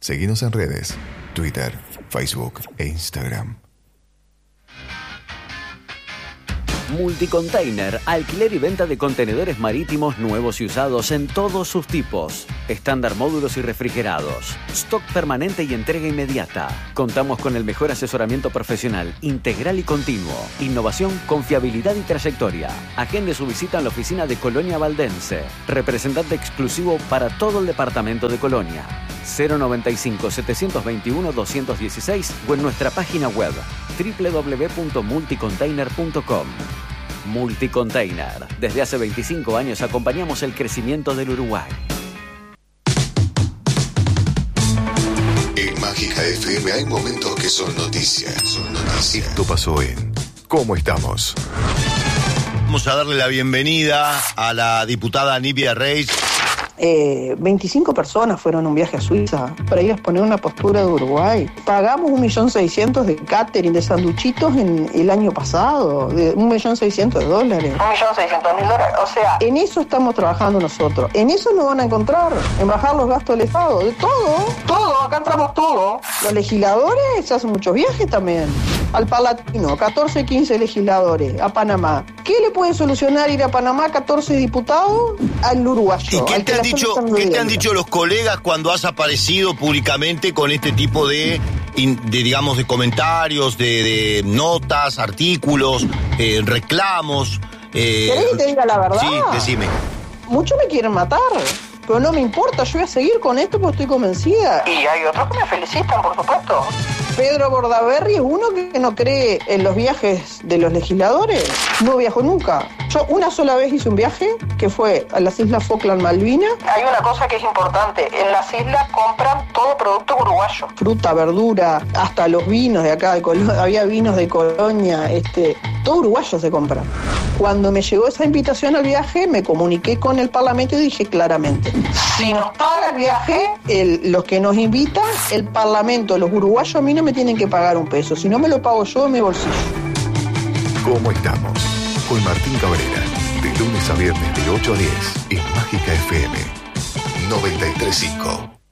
Seguinos en redes, Twitter, Facebook e Instagram. Multicontainer, alquiler y venta de contenedores marítimos nuevos y usados en todos sus tipos. Estándar, módulos y refrigerados. Stock permanente y entrega inmediata. Contamos con el mejor asesoramiento profesional, integral y continuo. Innovación, confiabilidad y trayectoria. Agende su visita en la oficina de Colonia Valdense. Representante exclusivo para todo el departamento de Colonia. 095-721-216 o en nuestra página web www.multicontainer.com. Multicontainer. Desde hace 25 años acompañamos el crecimiento del Uruguay. En Mágica FM hay momentos que son noticias. Esto pasó en ¿Cómo estamos? Vamos a darle la bienvenida a la diputada Nibia Reis. 25 personas fueron a un viaje a Suiza para ir a exponer una postura de Uruguay. Pagamos 1.600.000 de catering, de sanduchitos en el año pasado, de $1.600.000. $1.600.000. O sea, en eso estamos trabajando nosotros. En eso nos van a encontrar, en bajar los gastos del Estado, de todo. Todo, acá entramos todo. Los legisladores hacen muchos viajes también. Al Palatino, 14, 15 legisladores. A Panamá. ¿Qué le puede solucionar ir a Panamá 14 diputados? Al uruguayo. ¿Y qué te han dicho los colegas cuando has aparecido públicamente con este tipo de digamos, de comentarios, de notas, artículos, reclamos? ¿Querés que te diga la verdad? Sí, decime. Muchos me quieren matar, pero no me importa, yo voy a seguir con esto porque estoy convencida. Y hay otros que me felicitan, por supuesto. Pedro Bordaberry es uno que no cree en los viajes de los legisladores. No viajó nunca. Yo una sola vez hice un viaje que fue a las Islas Falkland, Malvinas. Hay una cosa que es importante. En las islas compran todo producto uruguayo. Fruta, verdura, hasta los vinos de acá de Colonia. Había vinos de Colonia, todo uruguayo se compra. Cuando me llegó esa invitación al viaje, me comuniqué con el Parlamento y dije claramente: si nos paga el viaje, los que nos invitan, el Parlamento, los uruguayos, a mí no me tienen que pagar un peso. Si no me lo pago yo en mi bolsillo. ¿Cómo estamos? Con Martín Cabrera, de lunes a viernes de 8 a 10 en Mágica FM 93.5.